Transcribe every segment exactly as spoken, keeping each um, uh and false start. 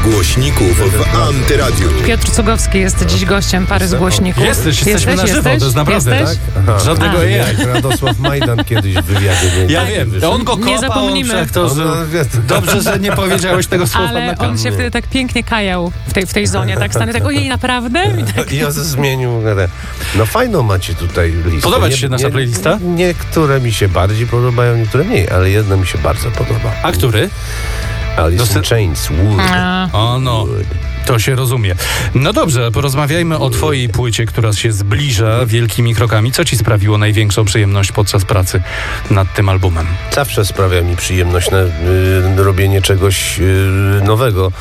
głośników w Antyradiu. Piotr Cugowski jest dziś gościem pary z głośników. Jesteś, jesteśmy na żywo, jesteś? to jest naprawdę, jesteś? tak? Żadnego A. Jak Radosław Majdan kiedyś w wywiadzie. Nie, ja nie wiem, wyszedł. on go kopał, Nie zapomnimy. wszak to, że... Dobrze, że nie powiedziałeś tego słowa Ale na on kamerę. się wtedy tak pięknie kajał w tej, w tej zonie, tak stany tak, ojej, naprawdę? I tak. I on zmienił. No fajną macie tutaj listę. Podoba ci się nasza playlista? Niektóre mi się bardziej podobają, niektóre mniej, ale jedna mi się bardzo podoba. A który? Alice Dosty- in Chains, Wood. O no, to się rozumie. No dobrze, porozmawiajmy o twojej płycie, która się zbliża wielkimi krokami. Co ci sprawiło największą przyjemność podczas pracy nad tym albumem? Zawsze sprawia mi przyjemność na, y, robienie czegoś y, nowego.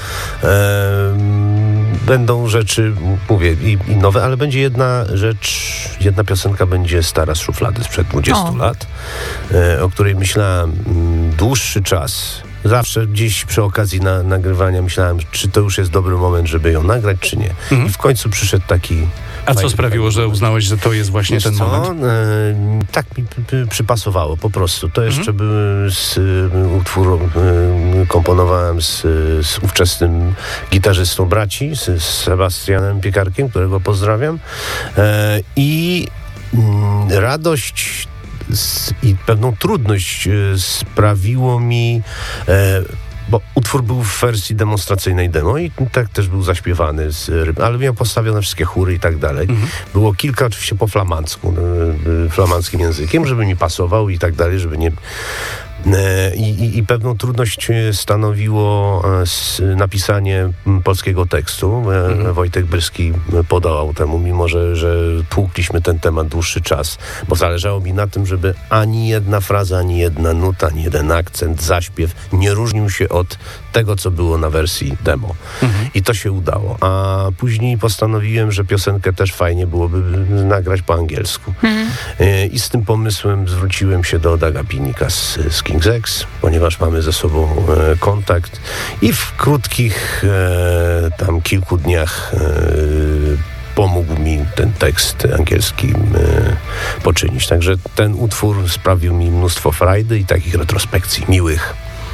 E, będą rzeczy, mówię, i, i nowe, ale będzie jedna rzecz, jedna piosenka będzie stara z szuflady sprzed dwudziestu O. lat, e, o której myślałem mm, dłuższy czas. Zawsze gdzieś przy okazji na, nagrywania myślałem, czy to już jest dobry moment, żeby ją nagrać, czy nie. Mhm. I w końcu przyszedł taki... A co fajny, sprawiło, fajny że moment. uznałeś, że to jest właśnie Wiesz ten co? moment? E, tak mi p- p- przypasowało po prostu. To jeszcze Mhm. był z, y, utwór y, komponowałem z, z ówczesnym gitarzystą braci, z, z Sebastianem Piekarkiem, którego pozdrawiam. E, I mm, radość z, i pewną trudność y, sprawiło mi... E, Bo utwór był w wersji demonstracyjnej demo i tak też był zaśpiewany, z ryb, ale miał postawione wszystkie chóry i tak dalej. Mhm. Było kilka oczywiście po flamandzku, y, y, flamandzkim językiem, żeby mi pasował i tak dalej, żeby nie... E, I, i, I pewną trudność stanowiło e, s, napisanie m, polskiego tekstu. E, Mhm. Wojtek Bryski podołał temu, mimo że, że tłukliśmy ten temat dłuższy czas, bo zależało mi na tym, żeby ani jedna fraza, ani jedna nuta, ani jeden akcent, zaśpiew nie różnił się od tego, co było na wersji demo. Mhm. I to się udało. A później postanowiłem, że piosenkę też fajnie byłoby nagrać po angielsku. Mhm. E, I z tym pomysłem zwróciłem się do Daga Pinika z, z King's X, ponieważ mamy ze sobą e, kontakt i w krótkich e, tam kilku dniach e, pomógł mi ten tekst angielski e, poczynić. Także ten utwór sprawił mi mnóstwo frajdy i takich retrospekcji miłych.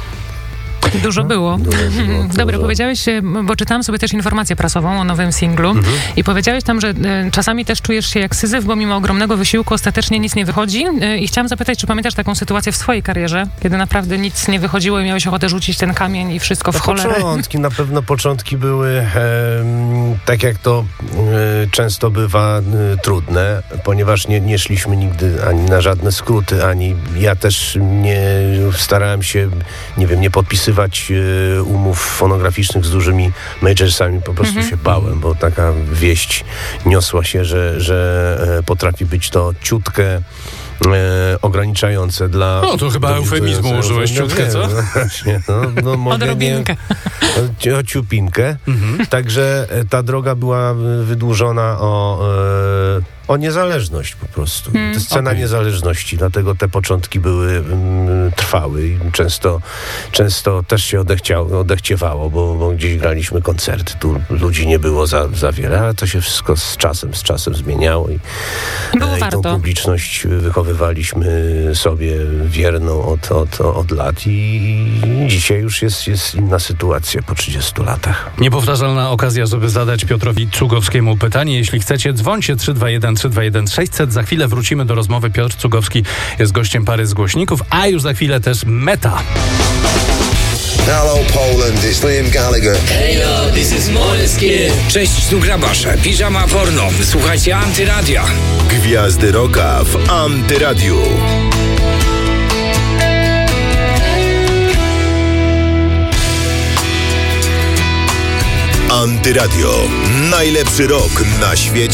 Dużo było. Dużo było, Dobra, dużo. powiedziałeś, e, bo czytałam sobie też informację prasową o nowym singlu Mhm. i powiedziałeś tam, że e, czasami też czujesz się jak Syzyf, bo mimo ogromnego wysiłku ostatecznie nic nie wychodzi. E, I chciałam zapytać, czy pamiętasz taką sytuację w swojej karierze, kiedy naprawdę nic nie wychodziło i miałeś ochotę rzucić ten kamień i wszystko w No, cholerę? początki, na pewno początki były, em, tak jak to e, często bywa, e, trudne, ponieważ nie, nie szliśmy nigdy ani na żadne skróty, ani ja też nie starałem się, nie wiem, nie podpisywać e, umów fonograficznych z dużymi majorsami. Po prostu Mhm. się bałem, bo taka wieść niosła się, że, że e, potrafi być to ciutkę E, ograniczające dla... No, to chyba eufemizmu użyłeś, No, ciutkę, nie, co? No, właśnie, no, no, mogę Odrobinkę. Nie, o ciupinkę. Mhm. Także e, ta droga była y, wydłużona o, e, o niezależność po prostu. Hmm. To jest cena Okej. niezależności, dlatego te początki były, mm, trwały i często, często też się odechciało, odechciewało, bo, bo gdzieś graliśmy koncerty, tu ludzi nie było za, za wiele, ale to się wszystko z czasem, z czasem zmieniało i, Było e, i tą warto. publiczność wychowywaliśmy sobie wierną od, od, od lat i dzisiaj już jest, jest inna sytuacja po trzydziestu latach. Niepowtarzalna okazja, żeby zadać Piotrowi Cugowskiemu pytanie. Jeśli chcecie, dzwońcie trzy dwa jeden trzy dwa jeden sześćset. Za chwilę wrócimy do rozmowy. Piotr Cugowski jest gościem pary z głośników, a już za chwilę też Meta. Hello Poland, it's Liam Gallagher. Heyo, this is Måneskin. Cześć, tu Grabasze, piżama porno. Słuchajcie Antyradia. Gwiazdy Rocka w Antyradiu. Antyradio. Najlepszy rok na świecie.